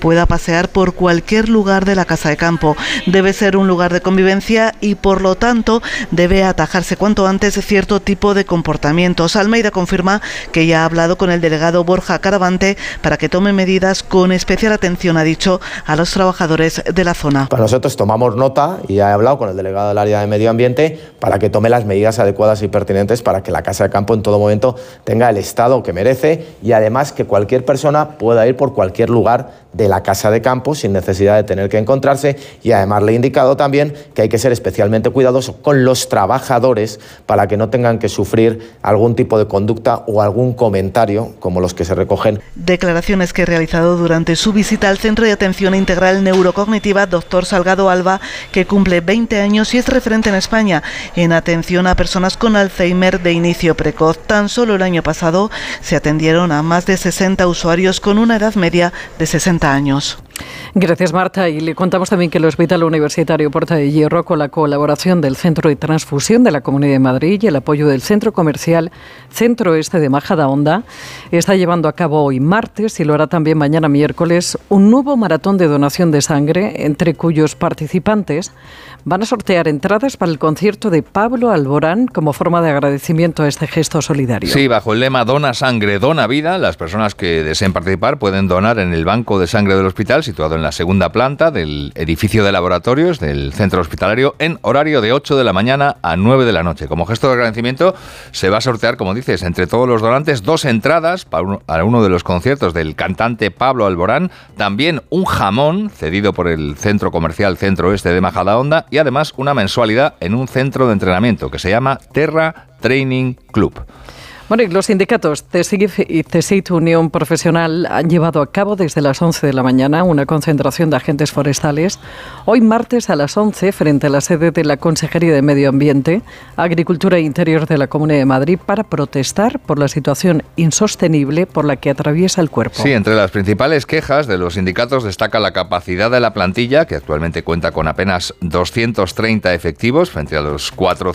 pueda pasear por cualquier lugar de la casa de campo. Debe ser un lugar de convivencia y, por lo tanto, debe atajarse cuanto antes cierto tipo de comportamientos. Almeida confirma que ya ha hablado con el delegado Borja Caravante para que tome medidas con especial atención, ha dicho, a los trabajadores de la zona. Para nosotros tomamos nota y he hablado con el delegado del área de medio ambiente para que tome las medidas adecuadas y pertinentes para que la casa de campo en todo momento tenga el estado que merece y además que cualquier persona pueda ir por cualquier lugar de la casa de campo sin necesidad de tener que encontrarse, y además le he indicado también que hay que ser especialmente cuidadoso con los trabajadores para que no tengan que sufrir algún tipo de conducta o algún comentario como los que se recogen. Declaraciones que he realizado durante su visita al Centro de Atención Integral Neurocognitiva Dr. Salgado Alba, que cumple 20 años y es referente en España en atención a personas con Alzheimer de inicio precoz. Tan solo el año pasado se atendieron a más de 60 usuarios con una edad media de 60 años. Gracias, Marta. Y le contamos también que el Hospital Universitario Puerta de Hierro, con la colaboración del Centro de Transfusión de la Comunidad de Madrid y el apoyo del Centro Comercial Centro Este de Majadahonda, está llevando a cabo hoy martes, y lo hará también mañana miércoles, un nuevo maratón de donación de sangre, entre cuyos participantes van a sortear entradas para el concierto de Pablo Alborán como forma de agradecimiento a este gesto solidario. Sí, bajo el lema Dona Sangre, Dona Vida, las personas que deseen participar pueden donar en el banco de sangre del hospital, situado en la segunda planta del edificio de laboratorios del centro hospitalario, en horario de 8 de la mañana a 9 de la noche. Como gesto de agradecimiento se va a sortear, como dices, entre todos los donantes 2 entradas para uno de los conciertos del cantante Pablo Alborán, también un jamón cedido por el centro comercial Centro Este de Majadahonda y además una mensualidad en un centro de entrenamiento que se llama Terra Training Club. Bueno, y los sindicatos CESIF y CESIT Unión Profesional han llevado a cabo desde las 11 de la mañana una concentración de agentes forestales hoy martes a las 11 frente a la sede de la Consejería de Medio Ambiente, Agricultura e Interior de la Comunidad de Madrid para protestar por la situación insostenible por la que atraviesa el cuerpo. Sí, entre las principales quejas de los sindicatos destaca la capacidad de la plantilla, que actualmente cuenta con apenas 230 efectivos frente a los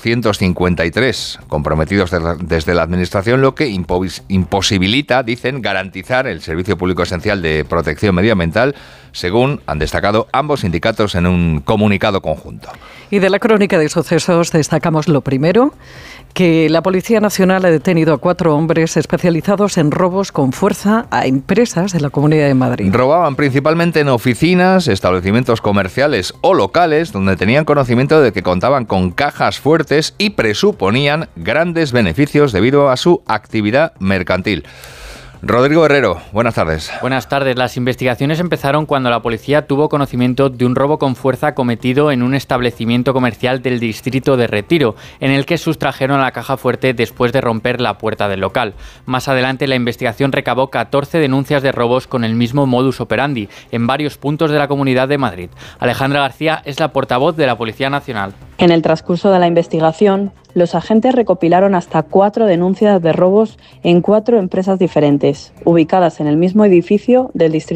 453 comprometidos desde la Administración, lo que imposibilita, dicen, garantizar el servicio público esencial de protección medioambiental, según han destacado ambos sindicatos en un comunicado conjunto. Y de la crónica de sucesos destacamos lo primero, que la Policía Nacional ha detenido a 4 hombres especializados en robos con fuerza a empresas de la Comunidad de Madrid. Robaban principalmente en oficinas, establecimientos comerciales o locales donde tenían conocimiento de que contaban con cajas fuertes y presuponían grandes beneficios debido a su actividad mercantil. Rodrigo Herrero, buenas tardes. Buenas tardes. Las investigaciones empezaron cuando la policía tuvo conocimiento de un robo con fuerza cometido en un establecimiento comercial del distrito de Retiro, en el que sustrajeron la caja fuerte después de romper la puerta del local. Más adelante, la investigación recabó 14 denuncias de robos con el mismo modus operandi en varios puntos de la Comunidad de Madrid. Alejandra García es la portavoz de la Policía Nacional. En el transcurso de la investigación, los agentes recopilaron hasta 4 denuncias de robos en 4 empresas diferentes, ubicadas en el mismo edificio del distrito